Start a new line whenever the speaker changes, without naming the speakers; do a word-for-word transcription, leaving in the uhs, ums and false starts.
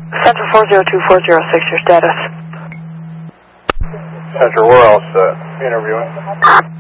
Central four zero two four zero six, your status.
Central, where else uh, interviewing?